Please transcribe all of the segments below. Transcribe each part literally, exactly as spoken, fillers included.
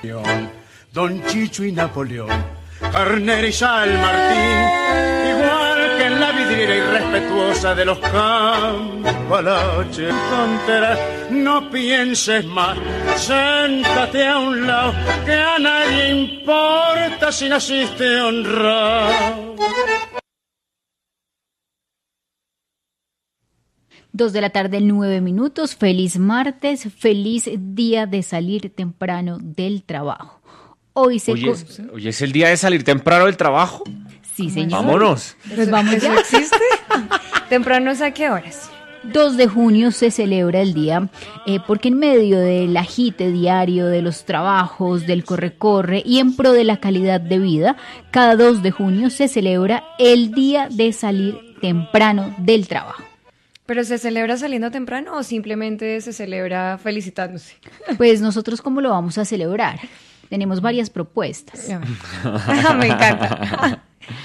Don Chicho y Napoleón, Carner y San Martín, igual que en la vidriera irrespetuosa de los cambalaches. Tonteras, no pienses más, séntate a un lado, que a nadie importa si naciste honrado. Dos de la tarde, nueve minutos. Feliz martes, feliz día de salir temprano del trabajo. Hoy se Hoy co- es, hoy es el día de salir temprano del trabajo. Sí, señor. Vámonos. Pues vamos ¿Eso ya. existe? ¿Tempranos a qué horas? dos de junio se celebra el día eh, porque en medio del agite diario de los trabajos, del corre-corre y en pro de la calidad de vida, cada dos de junio se celebra el día de salir temprano del trabajo. ¿Pero se celebra saliendo temprano o simplemente se celebra felicitándose? Pues nosotros, ¿cómo lo vamos a celebrar? Tenemos varias propuestas. Me encanta.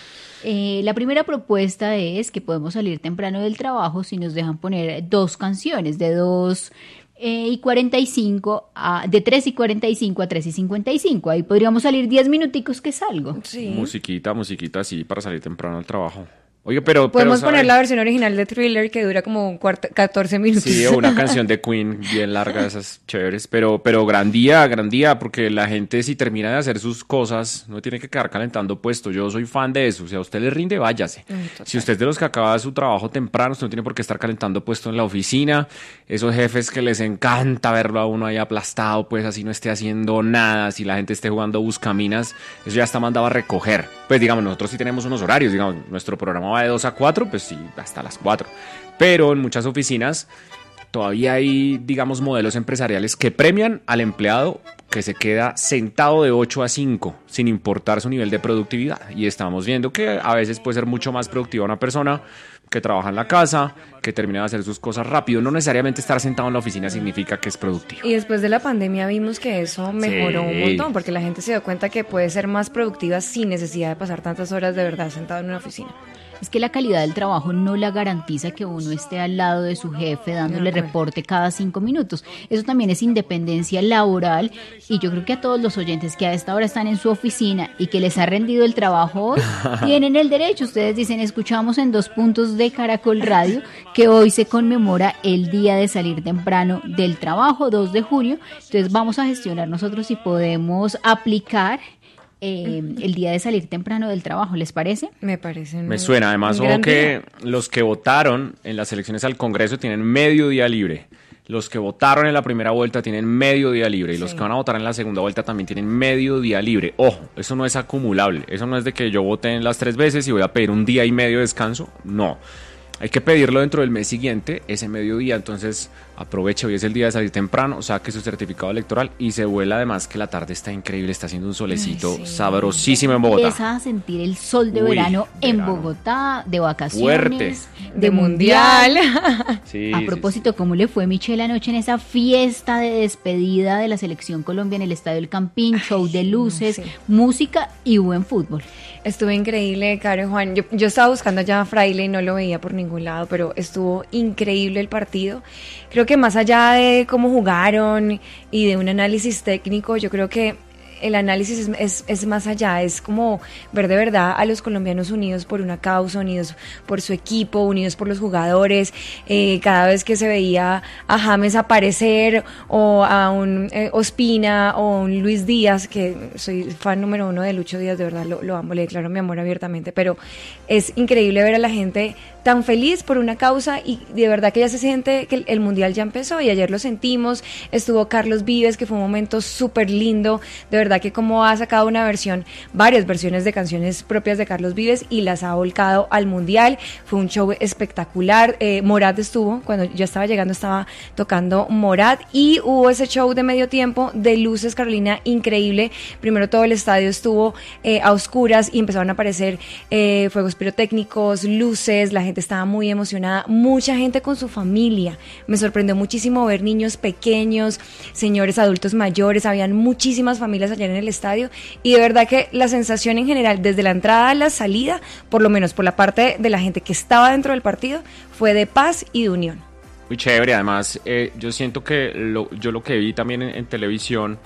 Eh, la primera propuesta es que podemos salir temprano del trabajo si nos dejan poner dos canciones de dos eh, y cuarenta y cinco a, de tres y cuarenta y cinco a tres y cincuenta y cinco. Ahí podríamos salir diez minuticos que salgo. Sí. Musiquita, musiquita, sí, para salir temprano al trabajo. Oye, pero... Podemos pero, poner ¿sabes? la versión original de Thriller que dura como cuarta, catorce minutos. Sí, o una canción de Queen bien larga, esas chéveres, pero, pero gran día, gran día, porque la gente si termina de hacer sus cosas, no tiene que quedar calentando puesto. Yo soy fan de eso, o sea, a usted le rinde, váyase. Ay, total. Si usted es de los que acaba su trabajo temprano, usted no tiene por qué estar calentando puesto en la oficina. Esos jefes que les encanta verlo a uno ahí aplastado, pues así no esté haciendo nada, si la gente esté jugando buscaminas, eso ya está mandado a recoger. Pues digamos, nosotros sí tenemos unos horarios, digamos, nuestro programa va de dos a cuatro, pues sí, hasta las cuatro. Pero en muchas oficinas todavía hay, digamos, modelos empresariales que premian al empleado que se queda sentado de ocho a cinco, sin importar su nivel de productividad. Y estamos viendo que a veces puede ser mucho más productiva una persona que trabaja en la casa, que termina de hacer sus cosas rápido. No necesariamente estar sentado en la oficina significa que es productivo. Y después de la pandemia vimos que eso mejoró Sí. un montón, porque la gente se dio cuenta que puede ser más productiva sin necesidad de pasar tantas horas de verdad sentado en una oficina. Es que la calidad del trabajo no la garantiza que uno esté al lado de su jefe dándole De acuerdo. reporte cada cinco minutos. Eso también es independencia laboral y yo creo que a todos los oyentes que a esta hora están en su oficina y que les ha rendido el trabajo hoy, tienen el derecho. Ustedes dicen, escuchamos en dos puntos de Caracol Radio que hoy se conmemora el día de salir temprano del trabajo, dos de junio. Entonces vamos a gestionar nosotros si podemos aplicar Eh, el día de salir temprano del trabajo, ¿les parece? Me parece. Me suena, además, ojo que los que votaron en las elecciones al Congreso tienen medio día libre. Los que votaron en la primera vuelta tienen medio día libre y los Sí. que van a votar en la segunda vuelta también tienen medio día libre. Ojo, eso no es acumulable. Eso no es de que yo voté en las tres veces y voy a pedir un día y medio de descanso. No. Hay que pedirlo dentro del mes siguiente, ese mediodía. Entonces aproveche, hoy es el día de salir temprano, saque su certificado electoral y se vuela. Además que la tarde está increíble, está haciendo un solecito Ay, sí. sabrosísimo en Bogotá. Empieza a sentir el sol de Uy, verano en verano. Bogotá, de vacaciones, Fuerte. de mundial. Sí, A sí, propósito, ¿cómo le fue Michelle anoche en esa fiesta de despedida de la Selección Colombia en el Estadio El Campín? Show de luces, sí. música y buen fútbol. Estuvo increíble, Caro y Juan. Yo, yo estaba buscando allá a Fraile y no lo veía por ningún lado, pero estuvo increíble el partido. Creo que más allá de cómo jugaron y de un análisis técnico, yo creo que el análisis es, es, es más allá, es como ver de verdad a los colombianos unidos por una causa, unidos por su equipo, unidos por los jugadores. Eh, cada vez que se veía a James aparecer o a un eh, Ospina o un Luis Díaz, que soy fan número uno de Lucho Díaz, de verdad lo, lo amo, le declaro mi amor abiertamente, pero es increíble ver a la gente tan feliz por una causa y de verdad que ya se siente que el, el Mundial ya empezó y ayer lo sentimos. Estuvo Carlos Vives, que fue un momento súper lindo, de verdad que como ha sacado una versión, varias versiones de canciones propias de Carlos Vives y las ha volcado al Mundial. Fue un show espectacular. eh, Morat estuvo, cuando yo estaba llegando estaba tocando Morat y hubo ese show de medio tiempo de luces, Carolina, increíble. Primero todo el estadio estuvo eh, a oscuras y empezaron a aparecer eh, fuegos pirotécnicos, luces, la gente estaba muy emocionada, mucha gente con su familia. Me sorprendió muchísimo ver niños pequeños, señores adultos mayores, habían muchísimas familias allá en el estadio y de verdad que la sensación en general desde la entrada a la salida, por lo menos por la parte de la gente que estaba dentro del partido, fue de paz y de unión. Muy chévere, además eh, yo siento que lo, yo lo que vi también en, en televisión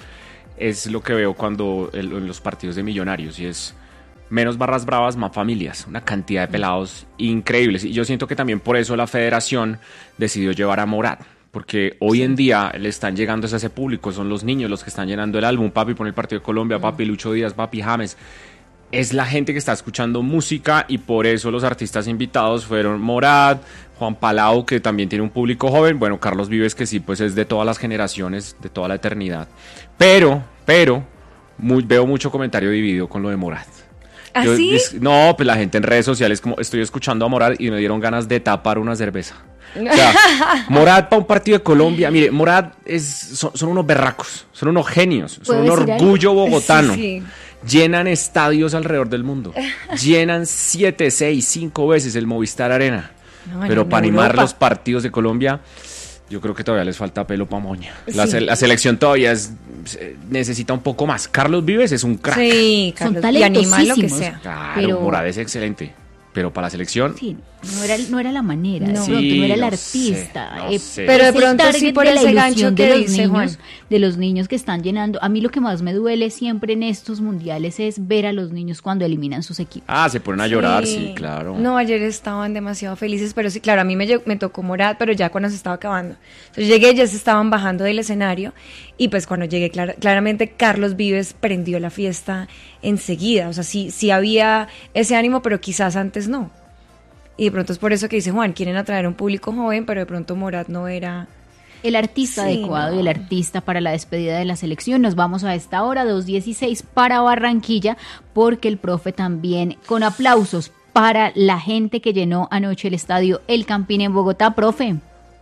es lo que veo cuando el, en los partidos de Millonarios, y es menos barras bravas, más familias, una cantidad de pelados increíbles. Y yo siento que también por eso la federación decidió llevar a Morat, porque hoy sí. en día le están llegando a ese público, son los niños los que están llenando el álbum. Papi pone el partido de Colombia, mm. papi Lucho Díaz, papi James. Es la gente que está escuchando música, y por eso los artistas invitados fueron Morat, Juan Palau, que también tiene un público joven, bueno, Carlos Vives, que sí, pues es de todas las generaciones, de toda la eternidad. Pero, pero, muy, veo mucho comentario dividido con lo de Morat. ¿Ah, Yo, sí? es, no, pues la gente en redes sociales, como estoy escuchando a Morat y me dieron ganas de tapar una cerveza. O sea, Morat para un partido de Colombia, mire, Morat es, son, son unos berracos, son unos genios, son un orgullo algo? bogotano. Sí, sí. Llenan estadios alrededor del mundo, llenan siete, seis, cinco veces el Movistar Arena. No, pero para animar Europa. Los partidos de Colombia, yo creo que todavía les falta pelo pa' moña. La, sí. la selección todavía es, necesita un poco más. Carlos Vives es un crack. Sí, Carlos, son talentosísimos. Lo que sea. Claro, pero... Morat es excelente. Pero para la selección... Sí, no era, no era la manera, no, de pronto, sí, no era el no artista. Sé, no eh, sé. Pero de pronto sí por ese gancho que de los dice niños, Juan. De los niños que están llenando. A mí lo que más me duele siempre en estos mundiales es ver a los niños cuando eliminan sus equipos. Ah, se ponen a llorar, sí, sí claro. No, ayer estaban demasiado felices, pero sí, claro, a mí me, me tocó Morat, pero ya cuando se estaba acabando. Entonces llegué, ya se estaban bajando del escenario, y pues cuando llegué, clar- claramente Carlos Vives prendió la fiesta enseguida. O sea, sí, sí había ese ánimo, pero quizás antes no. Y de pronto es por eso que dice Juan, quieren atraer a un público joven, pero de pronto Morat no era... El artista sí, adecuado no. y el artista para la despedida de la selección. Nos vamos a esta hora, dos dieciséis, para Barranquilla, porque el profe también, con aplausos para la gente que llenó anoche el estadio El Campín en Bogotá. Profe.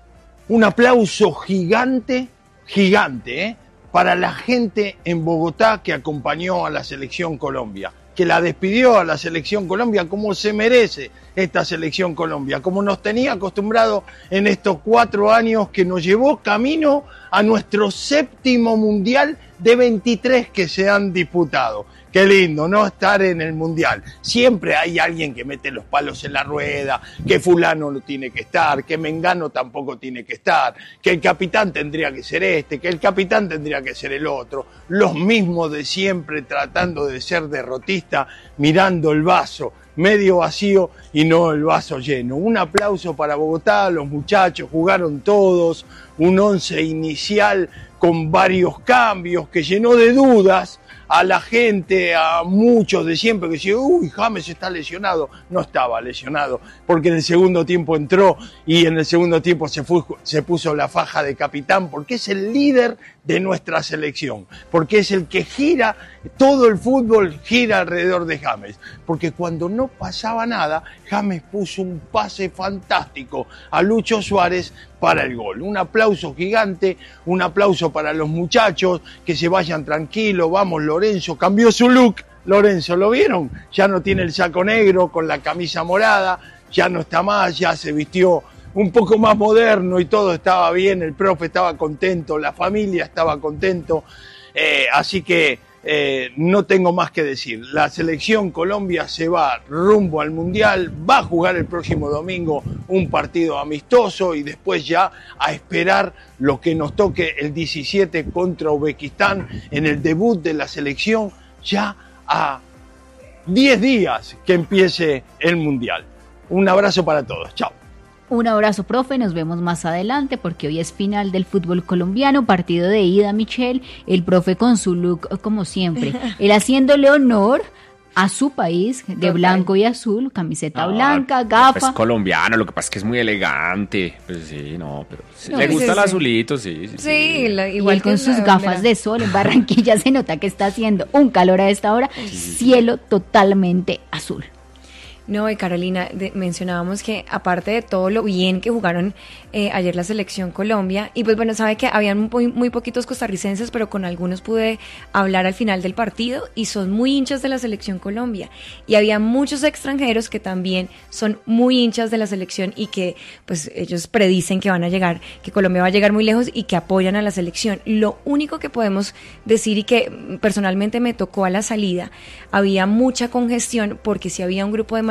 Un aplauso gigante, gigante, ¿eh? para la gente en Bogotá que acompañó a la selección Colombia, que la despidió a la selección Colombia como se merece esta selección Colombia, como nos tenía acostumbrado en estos cuatro años que nos llevó camino a nuestro séptimo mundial de veintitrés que se han disputado. Qué lindo, ¿no? Estar en el mundial. Siempre hay alguien que mete los palos en la rueda, que fulano no tiene que estar, que Mengano tampoco tiene que estar, que el capitán tendría que ser este, que el capitán tendría que ser el otro. Los mismos de siempre tratando de ser derrotista, mirando el vaso medio vacío y no el vaso lleno. Un aplauso para Bogotá, los muchachos jugaron todos, un once inicial con varios cambios que llenó de dudas a la gente, a muchos de siempre que decían, uy, James está lesionado. No estaba lesionado, porque en el segundo tiempo entró y en el segundo tiempo se, fue, se puso la faja de capitán, porque es el líder de nuestra selección, porque es el que gira, todo el fútbol gira alrededor de James, porque cuando no pasaba nada, James puso un pase fantástico a Lucho Suárez para el gol. Un aplauso gigante, un aplauso para los muchachos, que se vayan tranquilos. Vamos, Lorenzo cambió su look. Lorenzo, ¿lo vieron? Ya no tiene el saco negro con la camisa morada, ya no está más, ya se vistió un poco más moderno y todo estaba bien, el profe estaba contento, la familia estaba contento, eh, así que eh, no tengo más que decir. La selección Colombia se va rumbo al Mundial, va a jugar el próximo domingo un partido amistoso y después ya a esperar lo que nos toque el diecisiete contra Uzbekistán en el debut de la selección, ya a diez días que empiece el Mundial. Un abrazo para todos, chao. Un abrazo, profe, nos vemos más adelante porque hoy es final del fútbol colombiano, partido de ida, Michelle, el profe con su look como siempre, él haciéndole honor a su país de Total. Blanco y azul, camiseta no, blanca, gafas. Es colombiano, lo que pasa es que es muy elegante, pues sí, no, pero sí, no, le gusta sí, el sí. azulito, sí. Sí, sí, sí. La, igual y con sus la, gafas la... de sol en Barranquilla se nota que está haciendo un calor a esta hora, sí. cielo totalmente azul. No, y Carolina, de, mencionábamos que aparte de todo lo bien que jugaron eh, ayer la selección Colombia, y pues bueno, sabe que habían muy, muy poquitos costarricenses, pero con algunos pude hablar al final del partido y son muy hinchas de la selección Colombia. Y había muchos extranjeros que también son muy hinchas de la selección y que pues ellos predicen que van a llegar, que Colombia va a llegar muy lejos y que apoyan a la selección. Lo único que podemos decir y que personalmente me tocó a la salida, había mucha congestión porque si había un grupo de manifestantes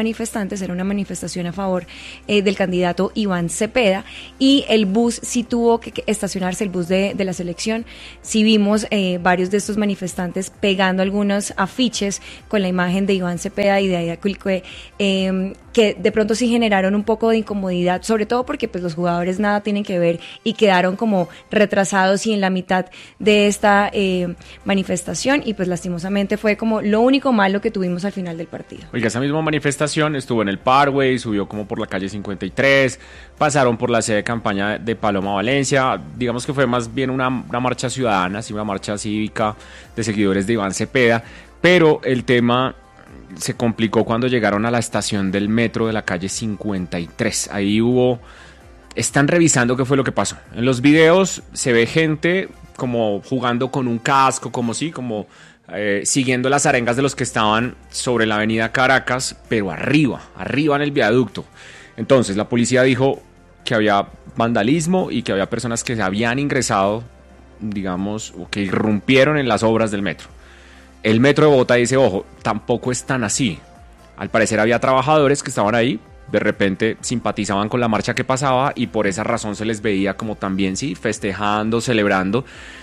manifestantes, era una manifestación a favor eh, del candidato Iván Cepeda, y el bus sí tuvo que, que estacionarse, el bus de, de la selección. Sí vimos eh, varios de estos manifestantes pegando algunos afiches con la imagen de Iván Cepeda y de Aida Cuilcue, eh, que de pronto sí generaron un poco de incomodidad, sobre todo porque pues los jugadores nada tienen que ver y quedaron como retrasados y en la mitad de esta eh, manifestación, y pues lastimosamente fue como lo único malo que tuvimos al final del partido. Oiga, esa misma manifestación estuvo en el Parkway, subió como por la calle cincuenta y tres, pasaron por la sede de campaña de Paloma Valencia, digamos que fue más bien una, una marcha ciudadana, sí, una marcha cívica de seguidores de Iván Cepeda, pero el tema se complicó cuando llegaron a la estación del metro de la calle cincuenta y tres. Ahí hubo... Están revisando qué fue lo que pasó. En los videos se ve gente como jugando con un casco, como sí, como eh, siguiendo las arengas de los que estaban sobre la avenida Caracas, pero arriba, arriba en el viaducto. Entonces la policía dijo que había vandalismo y que había personas que se habían ingresado, digamos, o que irrumpieron en las obras del metro. El Metro de Bogotá dice, ojo, tampoco es tan así. Al parecer había trabajadores que estaban ahí, de repente simpatizaban con la marcha que pasaba y por esa razón se les veía como también, sí, festejando, celebrando.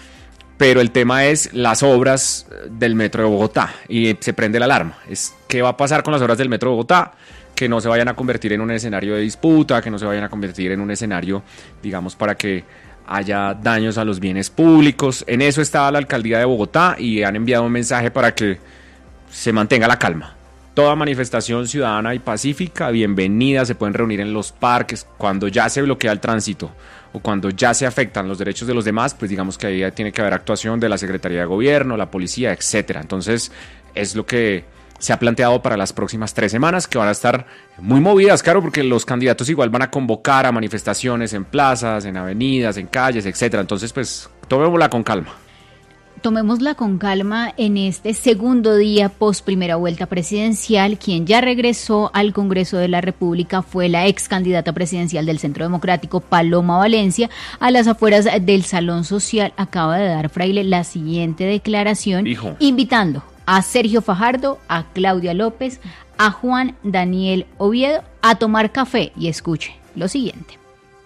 Pero el tema es las obras del Metro de Bogotá y se prende la alarma. Es ¿qué va a pasar con las obras del Metro de Bogotá? Que no se vayan a convertir en un escenario de disputa, que no se vayan a convertir en un escenario, digamos, para que haya daños a los bienes públicos. En eso estaba la alcaldía de Bogotá y han enviado un mensaje para que se mantenga la calma. Toda manifestación ciudadana y pacífica, bienvenida, se pueden reunir en los parques. Cuando ya se bloquea el tránsito o cuando ya se afectan los derechos de los demás, pues digamos que ahí tiene que haber actuación de la Secretaría de Gobierno, la policía, etcétera. Entonces es lo que se ha planteado para las próximas tres semanas, que van a estar muy movidas, claro, porque los candidatos igual van a convocar a manifestaciones en plazas, en avenidas, en calles, etcétera. Entonces, pues, tomémosla con calma. Tomémosla con calma en este segundo día post primera vuelta presidencial. Quien ya regresó al Congreso de la República fue la ex candidata presidencial del Centro Democrático, Paloma Valencia. A las afueras del Salón Social acaba de dar Fraile la siguiente declaración, Hijo. invitando a Sergio Fajardo, a Claudia López, a Juan Daniel Oviedo a tomar café y escuche lo siguiente.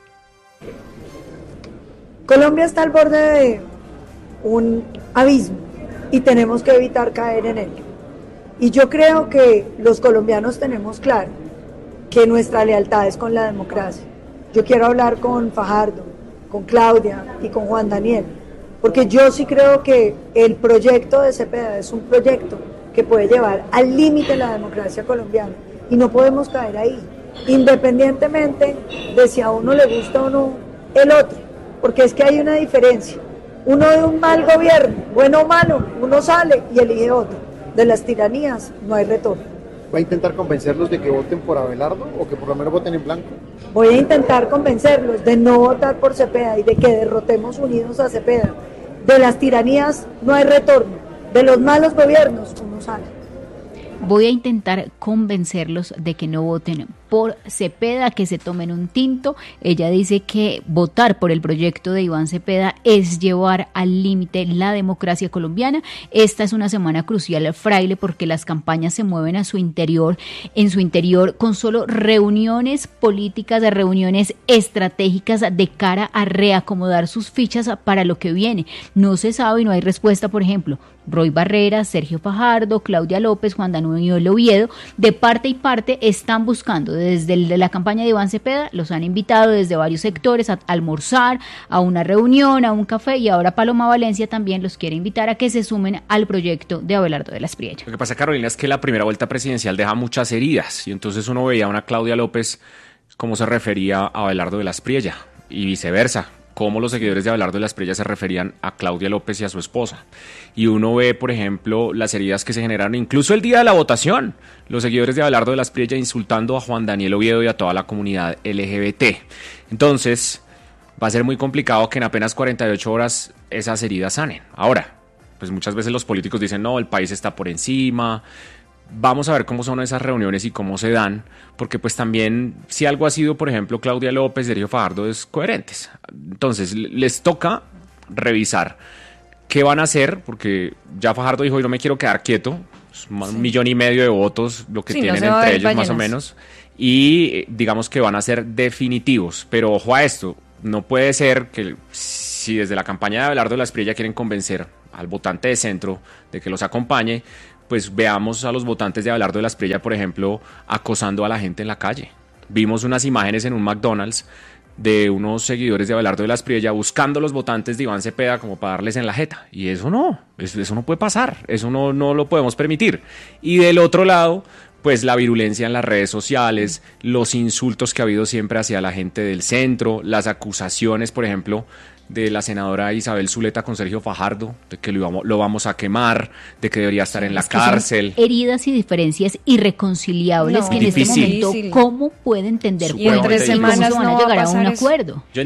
Colombia está al borde de un abismo y tenemos que evitar caer en él. Y yo creo que los colombianos tenemos claro que nuestra lealtad es con la democracia. Yo quiero hablar con Fajardo, con Claudia y con Juan Daniel, porque yo sí creo que el proyecto de Cepeda es un proyecto que puede llevar al límite la democracia colombiana y no podemos caer ahí, independientemente de si a uno le gusta o no el otro, porque es que hay una diferencia. Uno de un mal gobierno, bueno o malo, uno sale y elige otro. De las tiranías no hay retorno. ¿Va a intentar convencerlos de que voten por Abelardo o que por lo menos voten en blanco? Voy a intentar convencerlos de no votar por Cepeda y de que derrotemos unidos a Cepeda. De las tiranías no hay retorno, de los malos gobiernos uno sale. Voy a intentar convencerlos de que no voten por Cepeda, que se tomen un tinto. Ella dice que votar por el proyecto de Iván Cepeda es llevar al límite la democracia colombiana. Esta es una semana crucial, Fraile, porque las campañas se mueven a su interior, en su interior con solo reuniones políticas, de reuniones estratégicas de cara a reacomodar sus fichas para lo que viene. No se sabe y no hay respuesta, por ejemplo, Roy Barreras, Sergio Fajardo, Claudia López, Juan Daniel Oviedo, de parte y parte están buscando. Desde la campaña de Iván Cepeda los han invitado desde varios sectores a almorzar, a una reunión, a un café, y ahora Paloma Valencia también los quiere invitar a que se sumen al proyecto de Abelardo de la Espriella. Lo que pasa, Carolina, es que la primera vuelta presidencial deja muchas heridas y entonces uno veía a una Claudia López cómo se refería a Abelardo de la Espriella y viceversa, cómo los seguidores de Abelardo de la Espriella se referían a Claudia López y a su esposa. Y uno ve, por ejemplo, las heridas que se generaron incluso el día de la votación. Los seguidores de Abelardo de la Espriella insultando a Juan Daniel Oviedo y a toda la comunidad L G B T. Entonces, va a ser muy complicado que en apenas cuarenta y ocho horas esas heridas sanen. Ahora, pues muchas veces los políticos dicen, no, el país está por encima. Vamos a ver cómo son esas reuniones y cómo se dan, porque pues también si algo ha sido, por ejemplo, Claudia López, Sergio Fajardo, es coherentes. Entonces les toca revisar qué van a hacer, porque ya Fajardo dijo, yo no me quiero quedar quieto, un sí. millón y medio de votos, lo que sí, tienen no entre ellos más o menos, y digamos que van a ser definitivos. Pero ojo a esto, no puede ser que si desde la campaña de Abelardo de la Espriella quieren convencer al votante de centro de que los acompañe, pues veamos a los votantes de Abelardo de la Espriella, por ejemplo, acosando a la gente en la calle. Vimos unas imágenes en un McDonald's de unos seguidores de Abelardo de la Espriella buscando los votantes de Iván Cepeda como para darles en la jeta. Y eso no, eso, eso no puede pasar, eso no, no lo podemos permitir. Y del otro lado, pues la virulencia en las redes sociales, los insultos que ha habido siempre hacia la gente del centro, las acusaciones, por ejemplo, de la senadora Isabel Zuleta con Sergio Fajardo, de que lo vamos, lo vamos a quemar, de que debería estar en la es que cárcel. Son heridas y diferencias irreconciliables no, que en difícil. este momento, ¿cómo puede entender y en tres semanas no van a no llegar va a a un pasar eso. acuerdo? Yo